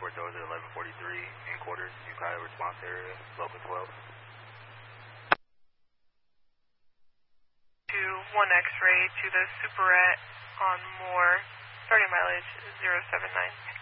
Airport Dozer 1143 in quarters, Ukiah response area, local 12. To 1 X-ray to the Superette on Moore, starting mileage 079.